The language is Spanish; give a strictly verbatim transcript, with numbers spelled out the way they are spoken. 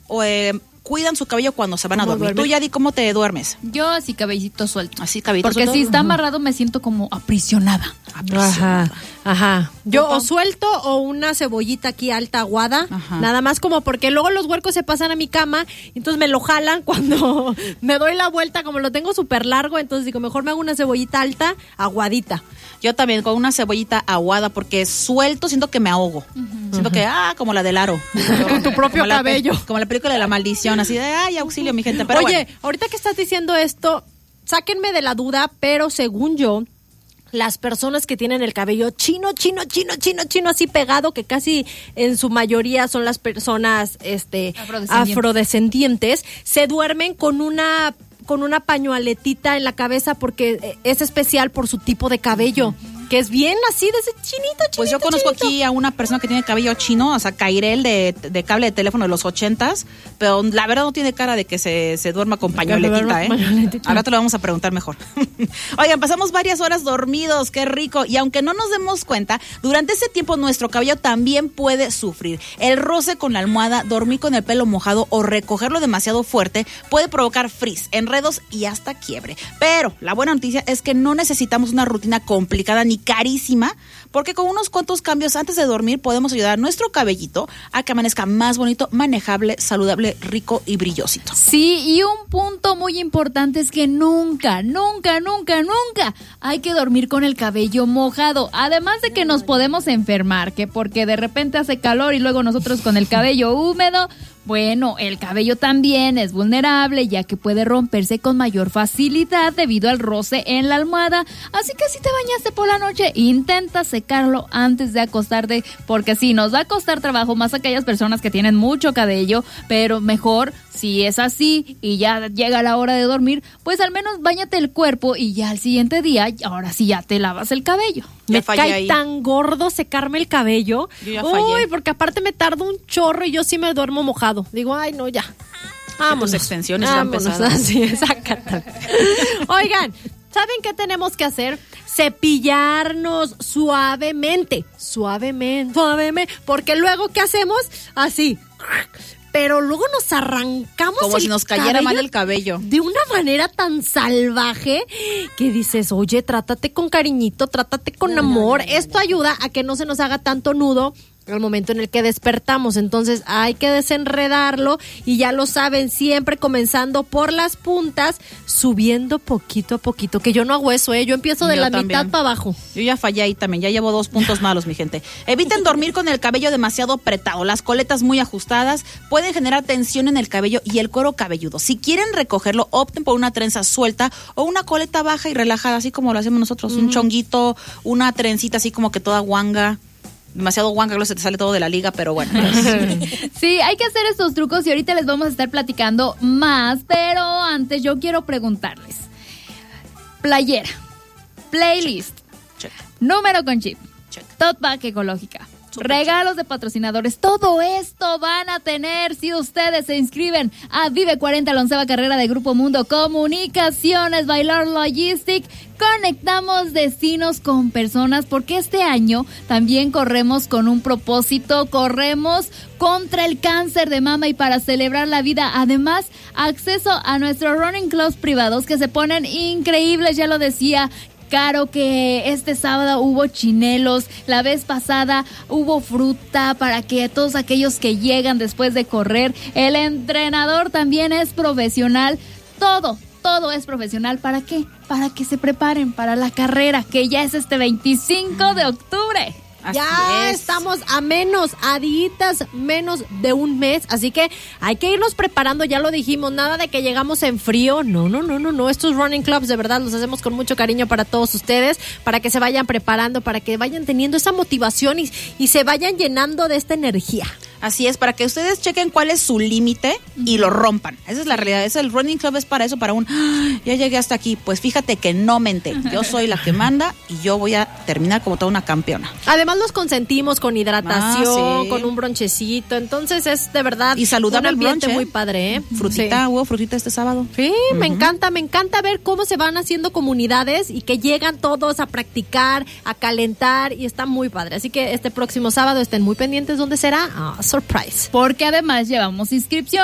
eh, cuidan su cabello cuando se van a dormir. Tú, Yadi, ¿cómo te duermes? Yo así, cabellito suelto. Así, cabellito Porque suelto. si está amarrado me siento como aprisionada. Ajá, ajá. Yo o suelto o una cebollita aquí alta aguada, ajá. Nada más como porque luego los huercos se pasan a mi cama, entonces me lo jalan cuando me doy la vuelta, como lo tengo súper largo, entonces digo, mejor me hago una cebollita alta, aguadita. Yo también, con una cebollita aguada, porque suelto siento que me ahogo. Uh-huh. Siento que, ah, como la del aro. Con tu propio como cabello. La, como la película de La Maldición, así de, ay, auxilio, mi gente. Pero oye, bueno. Ahorita que estás diciendo esto, sáquenme de la duda, pero según yo, las personas que tienen el cabello chino, chino, chino, chino, chino, así pegado, que casi en su mayoría son las personas este, afrodescendientes. afrodescendientes, se duermen con una con una pañualetita en la cabeza porque es especial por su tipo de cabello. Uh-huh. Que es bien así, de ese chinito, chinito. Pues yo conozco chinito. aquí a una persona que tiene cabello chino, o sea, Cairel de, de cable de teléfono de los ochentas, pero la verdad no tiene cara de que se, se duerma con pañoletita, ¿eh? Pañoletita. Ahora te lo vamos a preguntar mejor. Oigan, pasamos varias horas dormidos, qué rico, y aunque no nos demos cuenta, durante ese tiempo nuestro cabello también puede sufrir. El roce con la almohada, dormir con el pelo mojado o recogerlo demasiado fuerte puede provocar frizz, enredos y hasta quiebre. Pero la buena noticia es que no necesitamos una rutina complicada ni carísima, porque con unos cuantos cambios antes de dormir podemos ayudar a nuestro cabellito a que amanezca más bonito, manejable, saludable, rico y brillosito. Sí, y un punto muy importante es que nunca, nunca, nunca, nunca hay que dormir con el cabello mojado. Además de que nos podemos enfermar, que porque de repente hace calor y luego nosotros con el cabello húmedo, bueno, el cabello también es vulnerable, ya que puede romperse con mayor facilidad debido al roce en la almohada. Así que si te bañaste por la noche, intenta secarlo antes de acostarte, porque sí, nos va a costar trabajo más a aquellas personas que tienen mucho cabello, pero mejor, si es así y ya llega la hora de dormir, pues al menos báñate el cuerpo y ya al siguiente día, ahora sí ya te lavas el cabello. Me cae ahí tan gordo secarme el cabello. Yo ya fallé. Uy, porque aparte me tardo un chorro y yo sí me duermo mojado. Digo, ay, no, ya. Vámonos. Tus extensiones están pesadas. Así, exactamente. Oigan, ¿saben qué tenemos que hacer? Cepillarnos suavemente, suavemente, suavemente. Porque luego, ¿qué hacemos? Así. Pero luego nos arrancamos como el si nos cayera mal el cabello de una manera tan salvaje que dices, oye, trátate con cariñito, trátate con no, amor. No, no, no, Esto no, no. ayuda a que no se nos haga tanto nudo al momento en el que despertamos. Entonces hay que desenredarlo y ya lo saben, siempre comenzando por las puntas, subiendo poquito a poquito, que yo no hago eso, ¿eh? Yo empiezo de yo la también. mitad para abajo. Yo ya fallé ahí también, ya llevo dos puntos malos, mi gente. Eviten dormir con el cabello demasiado apretado, las coletas muy ajustadas pueden generar tensión en el cabello y el cuero cabelludo. Si quieren recogerlo, opten por una trenza suelta o una coleta baja y relajada, así como lo hacemos nosotros, uh-huh. un chonguito, una trencita así como que toda guanga. Demasiado guanca, se te sale todo de la liga, pero bueno. Sí, hay que hacer estos trucos y ahorita les vamos a estar platicando más, pero antes yo quiero preguntarles. Playera, playlist, check, check. número con chip, check. tote bag ecológica, super regalos check. de patrocinadores, todo esto van a tener si ustedes se inscriben a Vive cuarenta, la onceava carrera de Grupo Mundo Comunicaciones, Bailar Logistic. Conectamos destinos con personas, porque este año también corremos con un propósito, corremos contra el cáncer de mama y para celebrar la vida. Además, acceso a nuestros running clubs privados que se ponen increíbles, ya lo decía Caro, que este sábado hubo chinelos, la vez pasada hubo fruta para que todos aquellos que llegan después de correr, el entrenador también es profesional, todo. Todo es profesional. ¿Para qué? Para que se preparen para la carrera, que ya es este veinticinco de octubre. Así ya es. Estamos a menos, a días menos de un mes, así que hay que irnos preparando, ya lo dijimos, nada de que llegamos en frío, no, no, no, no, no, estos running clubs de verdad los hacemos con mucho cariño para todos ustedes, para que se vayan preparando, para que vayan teniendo esa motivación y, y se vayan llenando de esta energía. Así es, para que ustedes chequen cuál es su límite y lo rompan. Esa es la realidad. Es el running club es para eso, para un ¡ah! Ya llegué hasta aquí. Pues fíjate que no mente. Yo soy la que manda y yo voy a terminar como toda una campeona. Además los consentimos con hidratación, ah, sí. con un bronchecito. Entonces es de verdad y saludable un ambiente el brunch, muy ¿eh? padre, ¿eh? Frutita, sí. hubo frutita este sábado. Sí, uh-huh. me encanta, me encanta ver cómo se van haciendo comunidades y que llegan todos a practicar, a calentar y está muy padre. Así que este próximo sábado estén muy pendientes. ¿Dónde será? Ah, surprise. Porque además llevamos inscripción.